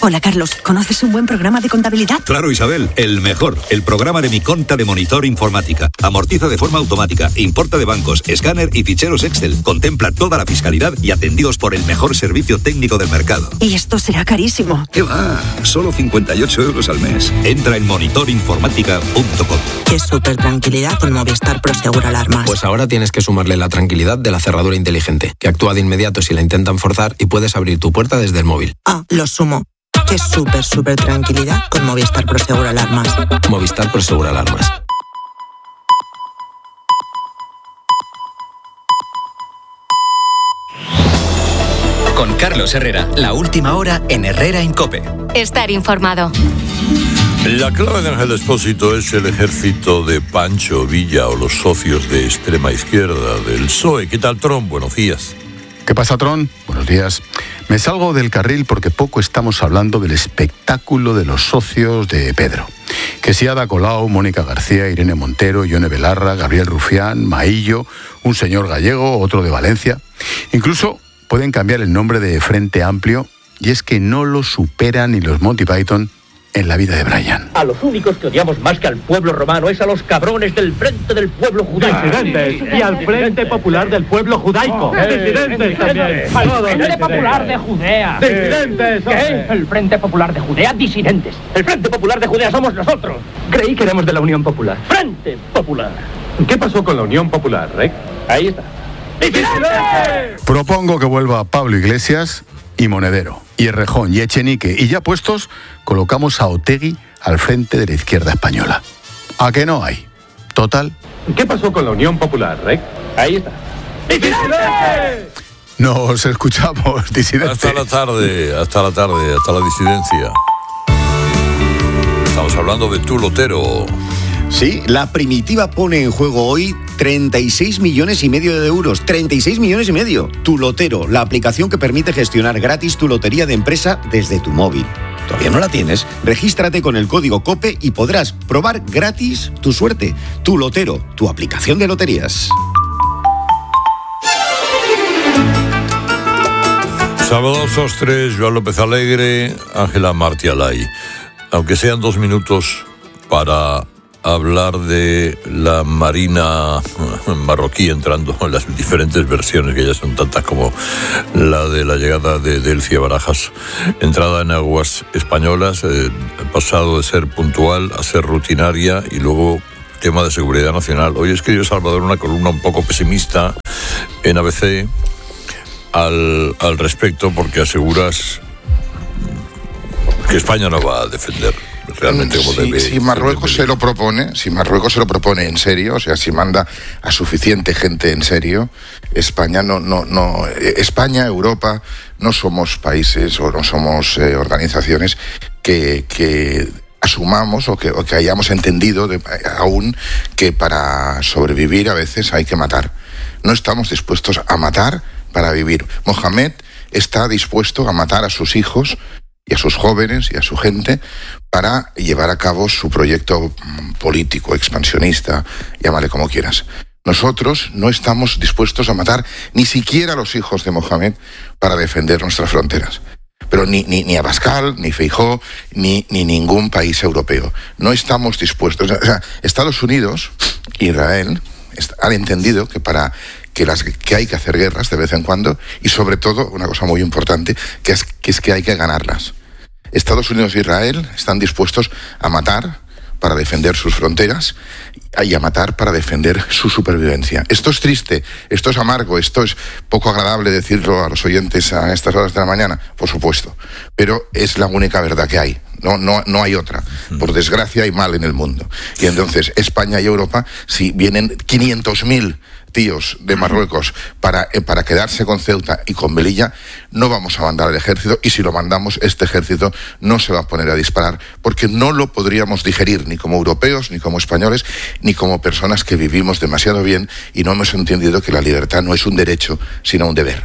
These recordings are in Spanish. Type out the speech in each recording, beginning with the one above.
Hola, Carlos. ¿Conoces un buen programa de contabilidad? Claro, Isabel, el mejor. El programa de Mi Conta de Monitor Informática. Amortiza de forma automática, importa de bancos, escáner y ficheros Excel. Contempla toda la fiscalidad y atendidos por el mejor servicio técnico del mercado. Y esto será carísimo. ¿Qué va? Solo 58 € al mes. Entra en monitorinformática.com. Qué súper tranquilidad con Movistar Prosegur Alarmas. Pues ahora tienes que sumarle la tranquilidad de la cerradura inteligente, que actúa de inmediato si la intentan forzar y puedes abrir tu puerta desde el móvil. Ah, lo sumo. Qué súper tranquilidad con Movistar Prosegur Alarmas. Movistar Prosegur Alarmas. Con Carlos Herrera, la última hora en Herrera en COPE. Estar informado. La clave de Ángel Expósito es el ejército de Pancho Villa o los socios de extrema izquierda del PSOE. ¿Qué tal, Tron? Buenos días. ¿Qué pasa, Tron? Buenos días. Me salgo del carril porque poco estamos hablando del espectáculo de los socios de Pedro. Que si Ada Colau, Mónica García, Irene Montero, Ione Belarra, Gabriel Rufián, Maillo, un señor gallego, otro de Valencia. Incluso pueden cambiar el nombre de Frente Amplio, y es que no lo superan ni los Monty Python en la vida de Brian. A los únicos que odiamos más que al pueblo romano es a los cabrones del Frente del Pueblo Judaico. Disidentes. Y al Frente Popular del Pueblo Judaico. Disidentes también. Al Frente Popular de Judea. Disidentes. ¿Qué? El Frente Popular de Judea, disidentes. El Frente Popular de Judea somos nosotros. Creí que éramos de la Unión Popular. Frente Popular. ¿Qué pasó con la Unión Popular, Rec? Ahí está. ¡Disidentes! Propongo que vuelva Pablo Iglesias y Monedero, y Errejón y Echenique, y ya puestos, colocamos a Otegi al frente de la izquierda española. ¿A qué no hay? Total. ¿Qué pasó con la Unión Popular, Rec? Ahí está. ¡Disidentes! Nos escuchamos, disidentes. Hasta la tarde, hasta la disidencia. Estamos hablando de Tu Lotero. Sí, la Primitiva pone en juego hoy 36,5 millones de euros. 36,5 millones. Tu Lotero, la aplicación que permite gestionar gratis tu lotería de empresa desde tu móvil. ¿Todavía no la tienes? Regístrate con el código COPE y podrás probar gratis tu suerte. Tu Lotero, tu aplicación de loterías. Salvador Sostres, Joan López Alegre, Ángela Martialay. Aunque sean 2 minutos para hablar de la Marina marroquí entrando en las diferentes versiones, que ya son tantas como la de la llegada de Delcia Barajas, entrada en aguas españolas, pasado de ser puntual a ser rutinaria, y luego tema de seguridad nacional. Hoy escribió Salvador una columna un poco pesimista en ABC al respecto, porque aseguras que España no va a defender realmente como debe. Si Marruecos se lo propone en serio, o sea, si manda a suficiente gente en serio, España España, Europa, no somos países o no somos organizaciones que asumamos o que hayamos entendido aún que para sobrevivir a veces hay que matar. No estamos dispuestos a matar para vivir. Mohamed está dispuesto a matar a sus hijos y a sus jóvenes y a su gente para llevar a cabo su proyecto político, expansionista, llámale como quieras. Nosotros no estamos dispuestos a matar ni siquiera a los hijos de Mohamed para defender nuestras fronteras. Pero ni Abascal, ni Feijóo, ni ningún país europeo. No estamos dispuestos. O sea, Estados Unidos, Israel, han entendido que hay que hacer guerras de vez en cuando, y sobre todo, una cosa muy importante, que es que hay que ganarlas. Estados Unidos e Israel están dispuestos a matar para defender sus fronteras y a matar para defender su supervivencia. Esto es triste, esto es amargo, esto es poco agradable decirlo a los oyentes a estas horas de la mañana, por supuesto, pero es la única verdad que hay. No hay otra. Por desgracia hay mal en el mundo. Y entonces España y Europa, si vienen 500.000 tíos de Marruecos para quedarse con Ceuta y con Melilla, no vamos a mandar el ejército, y si lo mandamos, este ejército no se va a poner a disparar, porque no lo podríamos digerir ni como europeos, ni como españoles, ni como personas que vivimos demasiado bien y no hemos entendido que la libertad no es un derecho, sino un deber.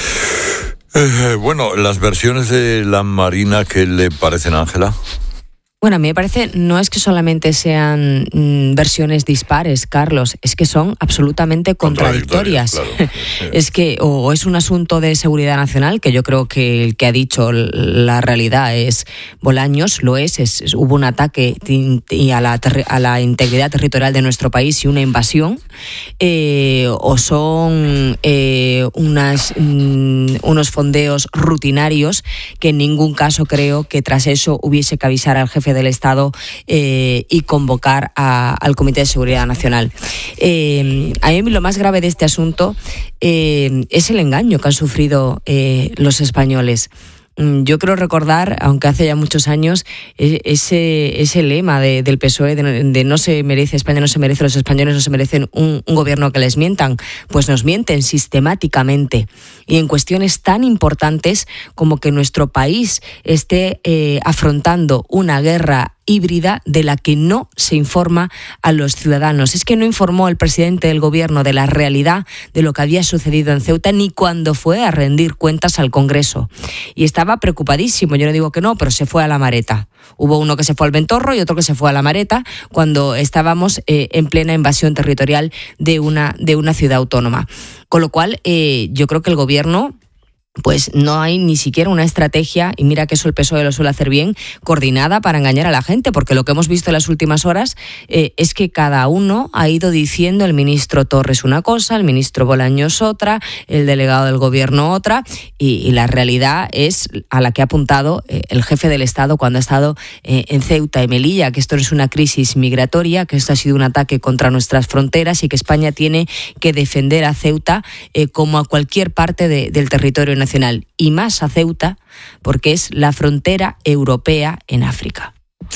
Bueno, las versiones de la Marina, ¿qué le parecen, Ángela? Bueno, a mí me parece, no es que solamente sean versiones dispares, Carlos, es que son absolutamente contradictorias. Claro. Es que o es un asunto de seguridad nacional, que yo creo que el que ha dicho la realidad es Bolaños, lo es hubo un ataque a la integridad territorial de nuestro país y una invasión, o son unos fondeos rutinarios que en ningún caso creo que tras eso hubiese que avisar al jefe del Estado y convocar al Comité de Seguridad Nacional. A mí lo más grave de este asunto es el engaño que han sufrido los españoles. Yo creo recordar, aunque hace ya muchos años, ese lema del PSOE de no se merece España, no se merece, los españoles no se merecen un gobierno que les mientan. Pues nos mienten sistemáticamente y en cuestiones tan importantes como que nuestro país esté afrontando una guerra híbrida de la que no se informa a los ciudadanos. Es que no informó el presidente del gobierno de la realidad de lo que había sucedido en Ceuta ni cuando fue a rendir cuentas al Congreso. Y estaba preocupadísimo, yo no digo que no, pero se fue a la Mareta. Hubo uno que se fue al Ventorro y otro que se fue a la Mareta cuando estábamos en plena invasión territorial de una ciudad autónoma. Con lo cual, yo creo que el gobierno, pues no hay ni siquiera una estrategia, y mira que eso el PSOE lo suele hacer bien, coordinada para engañar a la gente, porque lo que hemos visto en las últimas horas es que cada uno ha ido diciendo, el ministro Torres una cosa, el ministro Bolaños otra, el delegado del gobierno otra, y la realidad es a la que ha apuntado el jefe del Estado cuando ha estado en Ceuta y Melilla, que esto no es una crisis migratoria, que esto ha sido un ataque contra nuestras fronteras y que España tiene que defender a Ceuta como a cualquier parte del territorio nacional, y más a Ceuta, porque es la frontera europea en África.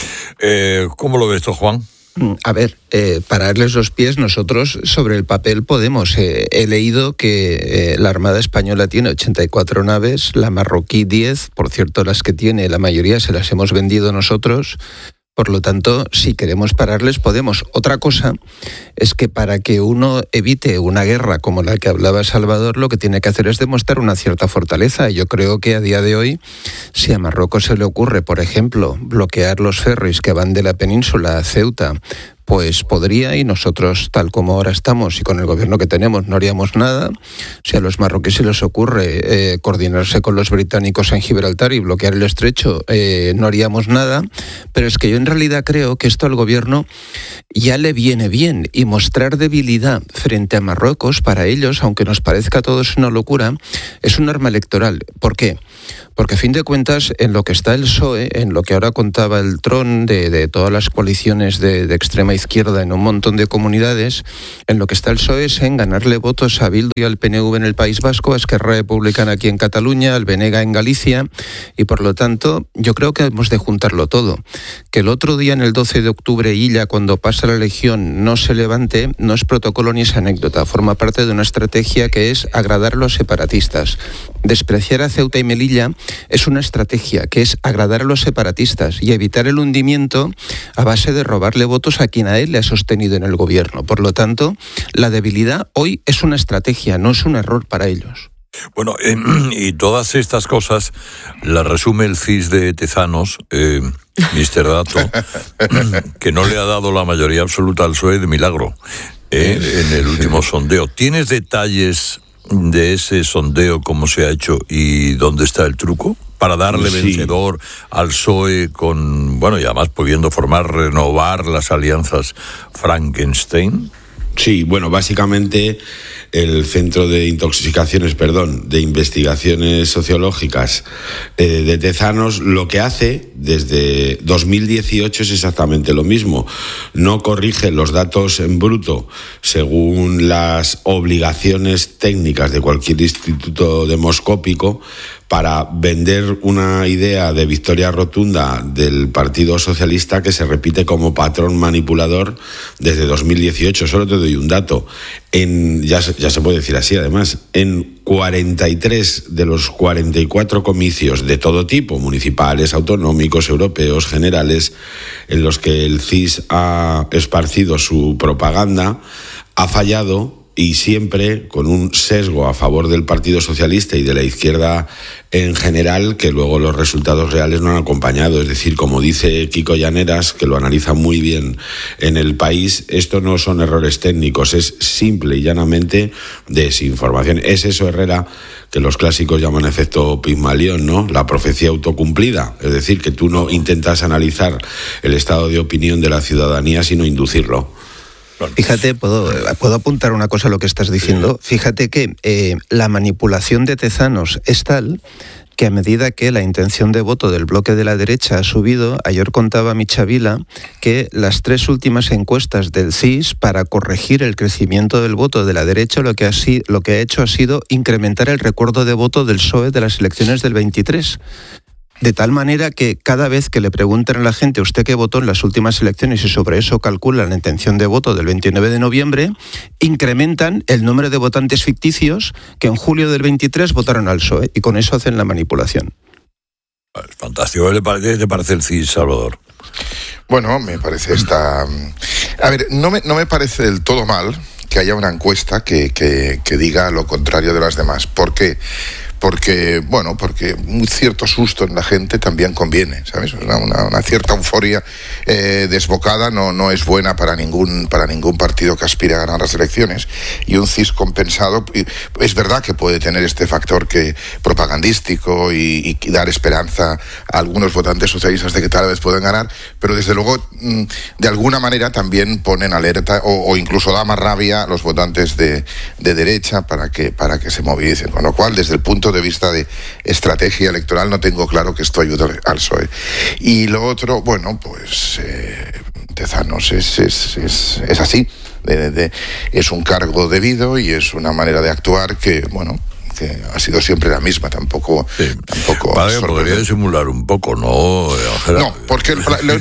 ¿Cómo lo ves esto, Juan? A ver, pararles los pies, nosotros sobre el papel podemos. He leído que la Armada Española tiene 84 naves, la marroquí 10, por cierto las que tiene, la mayoría se las hemos vendido nosotros. Por lo tanto, si queremos pararles, podemos. Otra cosa es que para que uno evite una guerra como la que hablaba Salvador, lo que tiene que hacer es demostrar una cierta fortaleza. Yo creo que a día de hoy, si a Marruecos se le ocurre, por ejemplo, bloquear los ferries que van de la península a Ceuta, pues podría, y nosotros, tal como ahora estamos y con el gobierno que tenemos, no haríamos nada. Si a los marroquíes se les ocurre coordinarse con los británicos en Gibraltar y bloquear el estrecho, no haríamos nada. Pero es que yo en realidad creo que esto al gobierno ya le viene bien, y mostrar debilidad frente a Marruecos, para ellos, aunque nos parezca a todos una locura, es un arma electoral. ¿Por qué? Porque a fin de cuentas, en lo que está el PSOE, en lo que ahora contaba el Tron de todas las coaliciones de extrema izquierda en un montón de comunidades, en lo que está el PSOE es en ganarle votos a Bildu y al PNV en el País Vasco, a Esquerra Republicana aquí en Cataluña, al Benega en Galicia, y por lo tanto yo creo que hemos de juntarlo todo. Que el otro día, en el 12 de octubre, Illa, cuando pasa la elección, no se levante, no es protocolo ni es anécdota, forma parte de una estrategia que es agradar a los separatistas. Despreciar a Ceuta y Melilla es una estrategia que es agradar a los separatistas y evitar el hundimiento a base de robarle votos a quien a él le ha sostenido en el gobierno. Por lo tanto, la debilidad hoy es una estrategia, no es un error para ellos. Bueno, y todas estas cosas las resume el CIS de Tezanos, Mr. Dato, que no le ha dado la mayoría absoluta al PSOE de milagro en el último sondeo. ¿Tienes detalles de ese sondeo, cómo se ha hecho y dónde está el truco para darle vencedor al PSOE con, bueno, y además pudiendo renovar las alianzas Frankenstein? Sí, bueno, básicamente el Centro de Investigaciones Sociológicas de Tezanos lo que hace desde 2018 es exactamente lo mismo. No corrige los datos en bruto según las obligaciones técnicas de cualquier instituto demoscópico para vender una idea de victoria rotunda del Partido Socialista que se repite como patrón manipulador desde 2018. Solo te doy un dato. Ya se puede decir así, además, en 43 de los 44 comicios de todo tipo, municipales, autonómicos, europeos, generales, en los que el CIS ha esparcido su propaganda, ha fallado y siempre con un sesgo a favor del Partido Socialista y de la izquierda en general, que luego los resultados reales no han acompañado. Es decir, como dice Kiko Llaneras, que lo analiza muy bien en El País, esto no son errores técnicos, es simple y llanamente desinformación. Es eso, Herrera, que los clásicos llaman efecto Pigmalión, ¿no? La profecía autocumplida. Es decir, que tú no intentas analizar el estado de opinión de la ciudadanía, sino inducirlo. Fíjate, ¿puedo apuntar una cosa a lo que estás diciendo? Fíjate que la manipulación de Tezanos es tal que a medida que la intención de voto del bloque de la derecha ha subido, ayer contaba Michavila que las 3 últimas encuestas del CIS para corregir el crecimiento del voto de la derecha lo que ha hecho ha sido incrementar el recuerdo de voto del PSOE de las elecciones del 23. De tal manera que cada vez que le pregunten a la gente usted qué votó en las últimas elecciones y sobre eso calculan la intención de voto del 29 de noviembre, incrementan el número de votantes ficticios que en julio del 23 votaron al PSOE y con eso hacen la manipulación. Es fantástico. ¿Qué te parece el CIS, Salvador? Bueno, me parece A ver, no me parece del todo mal que haya una encuesta que diga lo contrario de las demás. ¿Por qué? Porque un cierto susto en la gente también conviene, ¿sabes? Una cierta euforia desbocada no es buena para ningún partido que aspire a ganar las elecciones. Y un CIS compensado, es verdad que puede tener este factor propagandístico y dar esperanza a algunos votantes socialistas de que tal vez puedan ganar, pero desde luego, de alguna manera también ponen alerta o incluso da más rabia a los votantes de derecha para que se movilicen. Con lo cual, desde el punto de vista de estrategia electoral, no tengo claro que esto ayude al PSOE. Y lo otro, Tezanos es así, es un cargo debido y es una manera de actuar que ha sido siempre la misma, tampoco podría disimular un poco, ¿no, Ángela? No, porque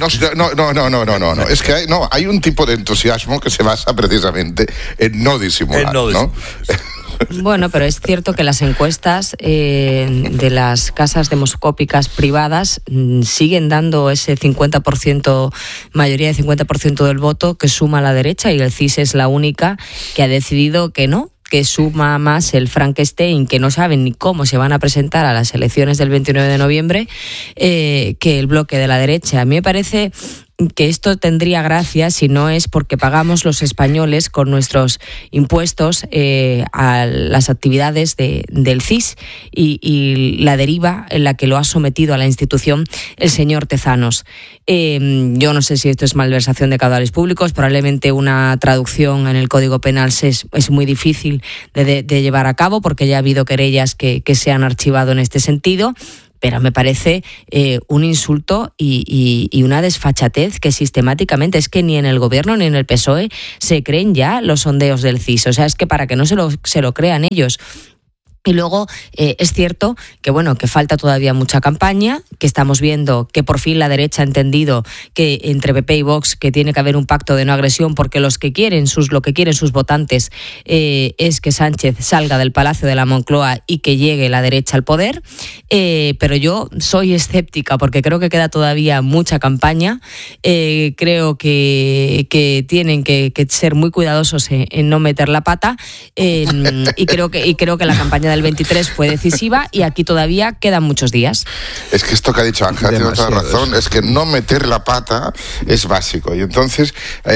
no, es que hay un tipo de entusiasmo que se basa precisamente en no disimular, ¿no? Bueno, pero es cierto que las encuestas de las casas demoscópicas privadas siguen dando ese 50%, mayoría de 50% del voto que suma a la derecha, y el CIS es la única que ha decidido que no, que suma más el Frankenstein, que no saben ni cómo se van a presentar a las elecciones del 29 de noviembre, que el bloque de la derecha. A mí me parece que esto tendría gracia si no es porque pagamos los españoles con nuestros impuestos a las actividades del CIS y la deriva en la que lo ha sometido a la institución el señor Tezanos. Yo no sé si esto es malversación de caudales públicos, probablemente una traducción en el Código Penal es muy difícil de llevar a cabo porque ya ha habido querellas que se han archivado en este sentido. Pero me parece un insulto y una desfachatez que sistemáticamente es que ni en el gobierno ni en el PSOE se creen ya los sondeos del CIS. O sea, es que para que no se lo crean ellos. Y luego es cierto que que falta todavía mucha campaña, que estamos viendo que por fin la derecha ha entendido que entre PP y Vox que tiene que haber un pacto de no agresión, porque lo que quieren sus votantes es que Sánchez salga del Palacio de la Moncloa y que llegue la derecha al poder, pero yo soy escéptica porque creo que queda todavía mucha campaña. Creo que tienen que ser muy cuidadosos en no meter la pata, y creo que la campaña del 23 fue decisiva y aquí todavía quedan muchos días. Es que esto que ha dicho Ángela tiene toda razón, es que no meter la pata es básico y entonces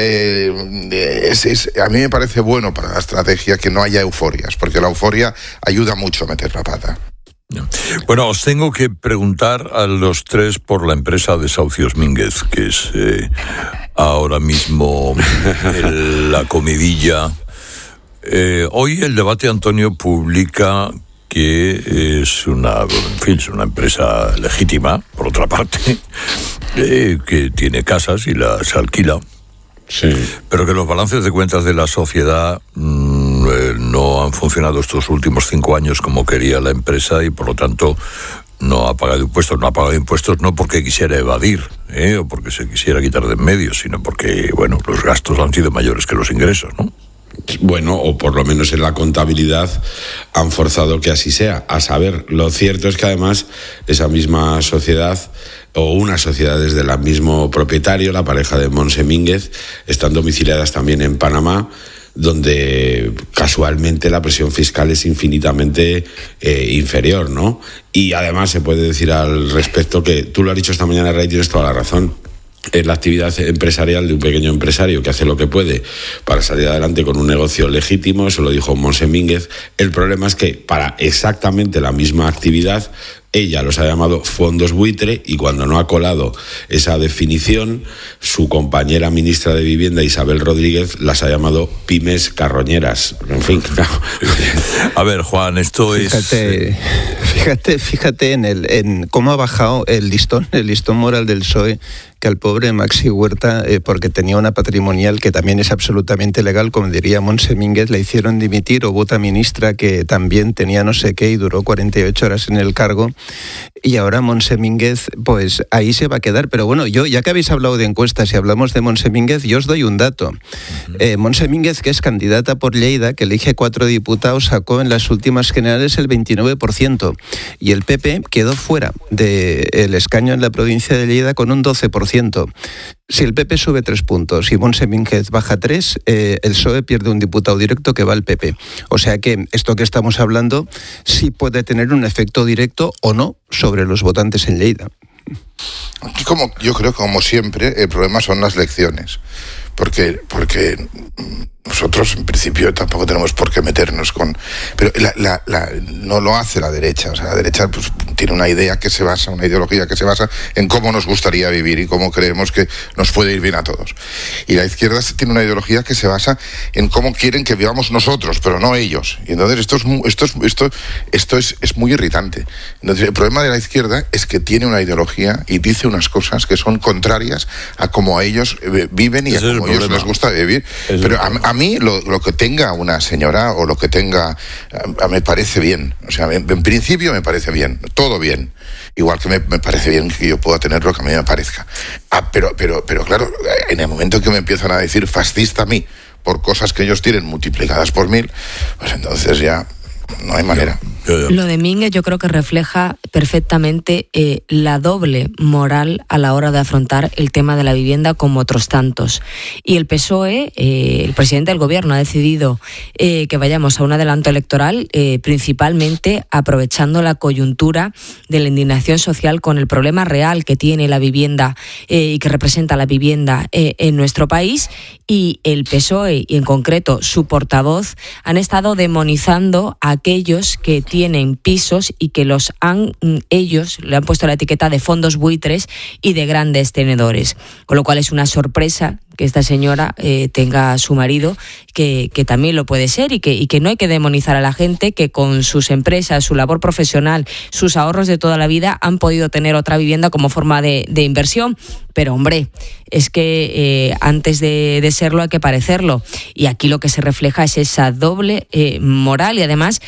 a mí me parece bueno para la estrategia que no haya euforias, porque la euforia ayuda mucho a meter la pata. Bueno, os tengo que preguntar a los tres por la empresa Desahucios Mínguez, que es ahora mismo la comidilla. Hoy el Debate, Antonio, publica que es una empresa legítima, por otra parte, que tiene casas y las alquila, sí, pero que los balances de cuentas de la sociedad no han funcionado estos últimos 5 años como quería la empresa y por lo tanto no ha pagado impuestos. No ha pagado impuestos no porque quisiera evadir o porque se quisiera quitar de en medio, sino porque los gastos han sido mayores que los ingresos, ¿no? Bueno, o por lo menos en la contabilidad han forzado que así sea. A saber, lo cierto es que además esa misma sociedad o unas sociedades del mismo propietario, la pareja de Monse Mínguez, están domiciliadas también en Panamá, donde casualmente la presión fiscal es infinitamente inferior, ¿no? Y además se puede decir al respecto que tú lo has dicho esta mañana, Ray, tienes toda la razón. Es la actividad empresarial de un pequeño empresario que hace lo que puede para salir adelante con un negocio legítimo, eso lo dijo Montse Mínguez. El problema es que para exactamente la misma actividad ella los ha llamado fondos buitre, y cuando no ha colado esa definición, su compañera ministra de Vivienda, Isabel Rodríguez, las ha llamado pymes carroñeras. En fin, claro. A ver, Juan, esto Fíjate en cómo ha bajado el listón moral del PSOE, que al pobre Maxi Huerta, porque tenía una patrimonial que también es absolutamente legal, como diría Montse Mínguez, le hicieron dimitir, o vota ministra que también tenía no sé qué y duró 48 horas en el cargo, y ahora Montse Mínguez, pues ahí se va a quedar. Pero bueno, yo, ya que habéis hablado de encuestas y hablamos de Montse Mínguez, yo os doy un dato. Montse Mínguez, que es candidata por Lleida, que elige 4 diputados, sacó en las últimas generales el 29%, y el PP quedó fuera del escaño en la provincia de Lleida con un 12%. Si el PP sube 3 puntos y Montse Mínguez baja 3, el PSOE pierde un diputado directo que va al PP. O sea que esto que estamos hablando sí puede tener un efecto directo o no sobre los votantes en Lleida. Aquí, yo creo que como siempre, el problema son las lecciones. Porque nosotros en principio tampoco tenemos por qué meternos con... Pero no lo hace la derecha. O sea, la derecha pues tiene una idea que se basa, una ideología que se basa en cómo nos gustaría vivir y cómo creemos que nos puede ir bien a todos. Y la izquierda tiene una ideología que se basa en cómo quieren que vivamos nosotros, pero no ellos. Y entonces esto es muy irritante. Entonces el problema de la izquierda es que tiene una ideología y dice unas cosas que son contrarias a cómo ellos viven y a cómo a ellos les gusta vivir. Pero a mí lo que tenga una señora o lo que tenga me parece bien. O sea, en principio me parece bien, todo bien. Igual que me parece bien que yo pueda tener lo que a mí me parezca. Pero claro, en el momento en que me empiezan a decir fascista a mí por cosas que ellos tienen multiplicadas por 1000, pues entonces ya no hay manera. Lo de Mínguez yo creo que refleja perfectamente la doble moral a la hora de afrontar el tema de la vivienda, como otros tantos. Y el PSOE, el presidente del gobierno, ha decidido que vayamos a un adelanto electoral, principalmente aprovechando la coyuntura de la indignación social con el problema real que tiene la vivienda y que representa la vivienda en nuestro país. Y el PSOE, y en concreto su portavoz, han estado demonizando a aquellos que tienen pisos y que ellos le han puesto la etiqueta de fondos buitres y de grandes tenedores, con lo cual es una sorpresa que esta señora tenga a su marido, que también lo puede ser, y que no hay que demonizar a la gente que con sus empresas, su labor profesional, sus ahorros de toda la vida han podido tener otra vivienda como forma de inversión. Pero hombre, es que antes de serlo hay que parecerlo, y aquí lo que se refleja es esa doble moral, y además